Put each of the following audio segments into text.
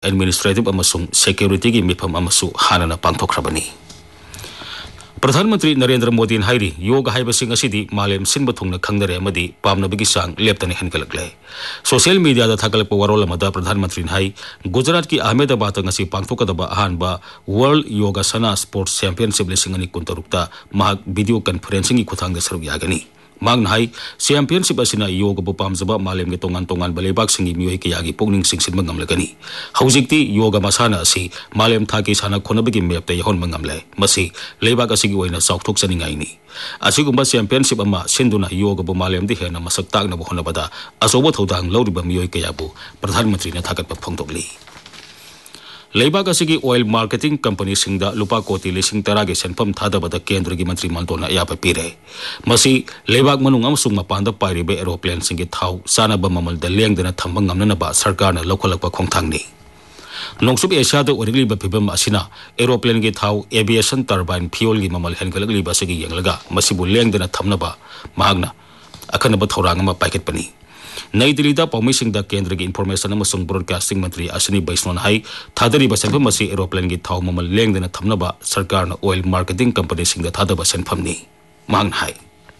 administrative अमसुंग security की मिफम अमसु हानना पांथोखरबनी प्रधानमंत्री नरेंद्र मोदी हाइरी योग हाइबसिंग असिदी मालेम सिंब थुंगना खंगदरे अमदी पामनबगी सांग लेप्तने हेनगलकले सोशल मीडिया दा थागलप वरोल अमदा प्रधानमंत्री हाइ गुजरात की Ahmedabad ngasi पांथोकदबा अहानबा world योगासना sports championship लिसिंग अनि कुंतरुक्ता महक वीडियो कॉन्फ्रेंसिंग की खुथांग सरुक यागनी मांग हाइ चैंपियनशिप असिना योग बु पामजबा मालेम के तोंगान तोंगान बलेबाक सिंगी मियोय के यागी पोंगनिंग सिंगसिन मंगमलगनी हौजिकती योग मसाना असि मालेम थाकी साना खोनबगी मेपते यहोन मंगमले मसी लेबाक असिगी ओइना साउथोक सनिंगाइनी असिगुंबा चैंपियनशिप अमा सिंदुना योग बु मालेम दि हेना मसक तागना होनबदा अचौबा थौदांग लौरिबा मियोय के याबु प्रधानमंत्री ने थागत फोंदोकली लेबाक असिगी ऑयल मार्केटिंग कंपनी सिंगदा लुपा कोटी लिसिंग तरा के सेनफम थादबदा केंद्र की मंत्री मंडलना याब पीरे मसी लेबाक मनुंग अमसुंग मपानदा पाइरिबे एरोप्लेन सिंगी थाव सानाब ममल द लेंगदना थंबंग नमनबा सरकारना लौखलकपा खोंथांगनी नोंसुब एशियाद ओरिगलिबा फिबम असिना एरोप्लेन के थाव एविएशन टर्बाइन फ्यूल की ममल हेनगलगलिबा सिगी यंगलगा मसिबु लेंगदना थमनबा महगना अखनब थौरांग अमा पाइकेटपनी नई दिल्ली दा पौमिसिंग दा केंद्र की इंफॉर्मेशन अमसुंग ब्रॉडकास्टिंग मंत्री अश्विनी वैष्णव हाई थादरीबा सेनफम असी एरोप्लेन की थाव ममल लेंगदना थमनबा सरकारना ऑयल मार्केटिंग कंपनी सिंग दा थादबा सेनफमनी मांग high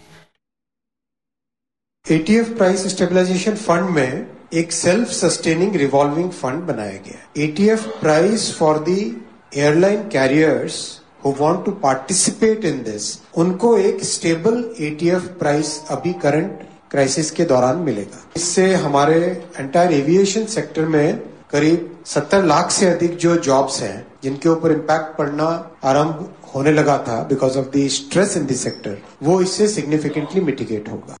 ETF price stabilization fund में एक सेल्फ सस्टेनिंग रिवॉल्विंग फंड बनाया गया ETF price for the airline carriers who want to participate in this उनको एक स्टेबल एटीएफ प्राइस अभी करंट क्राइसिस के दौरान मिलेगा इससे हमारे एंटायर एविएशन सेक्टर में करीब 70 लाख से अधिक जो जॉब्स हैं जिनके ऊपर इम्पैक्ट पड़ना आरंभ होने लगा था because of the stress in the sector वो इससे सिग्निफिकेंटली मिटिगेट होगा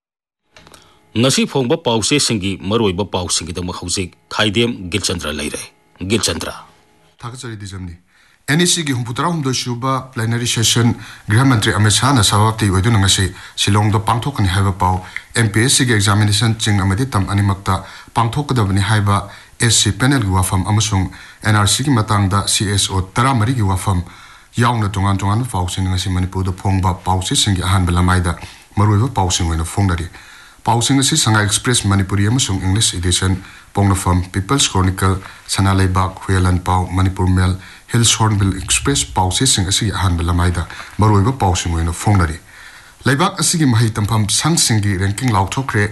नसी फोंबा पाउसे सिंगी मरोइबा पाउ सिंगी दम हौजिक खाइदेम गिलचंद्र लैरे गिलचंद्र थागचरी दिजमनी NEC की हुंपुतरा हुंदो शुबा प्लेनरी सेशन गृह मंत्री अमित शाह न सभापति ओइदुन ngasi शिलोंग दो पांगथोकनि हाइबा पाउ MPSC के एग्जामिनेशन चिंग अमदि तम अनिमक्ता पांगथोकदबनि हाइबा SC पैनल की वाफम अमसुंग NRC की मतंगदा CSO 13 की वाफम याउन तोंगान तोंगान पाउसिन ngasi मणिपुर दो फोंगबा पाउसे सिंगी अहान बलामाइदा मरुइबा पाउसिंग ओइना फोंगदरी पाउसिंग असि संगा express Manipuri अमसुंग English edition पोंगनफम peoples Chronicle सनालेबाग हुयलन पाउ Manipur mail hills hornbill express पाउसे सिंग असि अहान बलामाइदा मरुइबा पाउसिंग ओइना फोंगदरी लेबाक असि मही तंफम संग सिंगी रैंकिंग लाउथोक्रे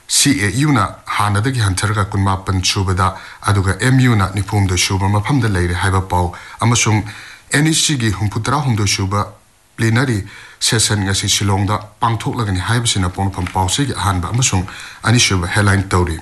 CAU ना हानदगी हंथरगा कुनमापन सुबदा अदुगा MU ना निफुमद सुबा मफमद लैरे हाइबा पाउ अमसुंग NEC की हुंपुतरा हुंदो सुबा प्लेनरी सेशन ngasi शिलोंगदा पांगथोकलगनि हाइबसिना पोंफम पाउसे की अहानबा अमसुंग अनिसुबा हेडलाइन तौरी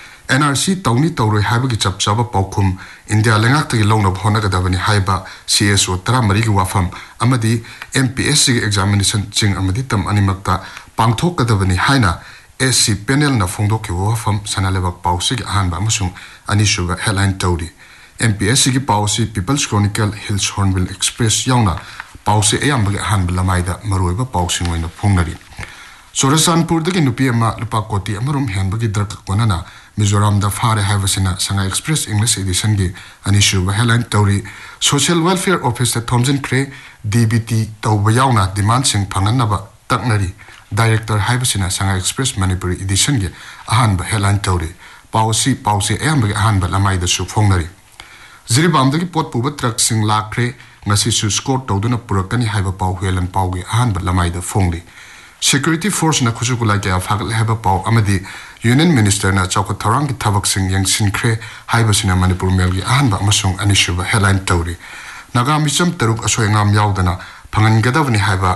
NRC तौनी तौरोय हाइबगी चपचाबा पाउखुम इंडिया लेंगाक्तगी लौनब होनगदबनि हाइबा CSO 13 की वाफम अमदी MPSC की एग्जामिनेशन चिंग अमदी तम अनिमक्ता पांगथोकदबनि हाइना SC पैनल ना फोंदोकि वाफम सनालेबक पाउसे की अहानबा अमसुंग अनिसुबा हेडलाइन तौरी MPSC की पाउसी peoples Chronicle hills hornbill express याउना पाउसे अयाम्बगे अहानबा लमाइदा मरोइबा पाउसिंग ओइना फोंगनरी सोरसानपुर दगी नुपी अमा लुपा कोटी अमरुम हेनबगी दरक कोनना मिजोराम दा फारे हाइबसिना संगा एक्सप्रेस इंग्लिश एडिशन की अनिसुबा headline तौरी social welfare officer Thompson क्रे DBT तौबा याउना डिमांड सिंग फंगनबा तकनरी डायरेक्टर हाइबसिना संगा एक्सप्रेस मणिपुरी एडिशन की अहानबा हेडलाइन तौरी पाउसे अयाम्बगे अहानबा लमाइदा सु फोंगनरी जिरिबामदगी पोट पुबा ट्रक सिंग लाख्रे ngasi su score tawduna purakani haiba pau huelan paugi ahanba lamaida phongli security force na khusukula kya phagal haiba pau amadi union minister na chawka tharang ki thabak sing yang sinkre haiba sina manipur melgi ahanba amasung anishuba headline tawri naga micham taruk asoyangam yaudana phangan gadavani haiba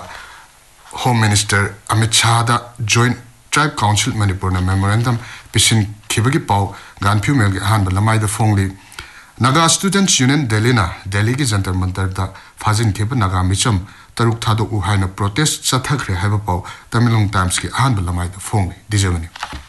home minister Amit Shah da joint tribe council manipur na memorandum pisin khibagi pau ganphu melgi ahanba lamaida phongli Naga Students Union Delhi की जंतर मंतर दा फाजिन के पर Naga Mitcham तरुक थादो उहाइना protest सथखरे हाइबा पाउ तमिलोंग times की Ahaan बलमाइ the Phong दिजमनी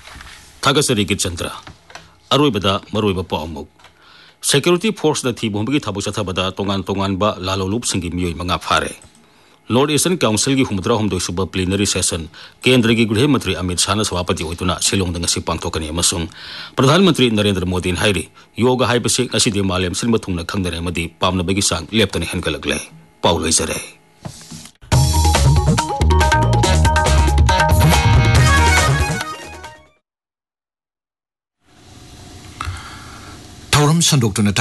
थागसरी की Chandra अरोइबदा मरोइबा पाउमुक security force the थी बोंबगी थाबु सथबदा तोंगान बा लालोलुप सिंगी मियोय मंगा फारे नॉर्थ ईस्टर्न काउंसिल की हुमद्रा हुमदो सुबह प्लेनरी सेशन केंद्र की गृह मंत्री अमित शाह सभापति होइतुना शिलोंग ngasi पांगथोकनी अमसुंग प्रधानमंत्री नरेंद्र मोदी हाइरी योग हाइबसे असिदि मालेम सिनब थुंगना खंगदरे मदि पामनबगी सांग लेप्तने हेनगलगले पाउ लैजरे थौरम संदोक्तुना